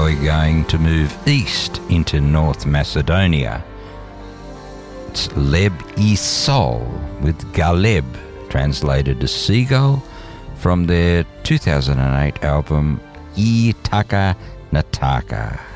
we're going to move east into North Macedonia. It's Leb Isol with Galeb, translated as seagull, from their 2008 album Itaka Nataka.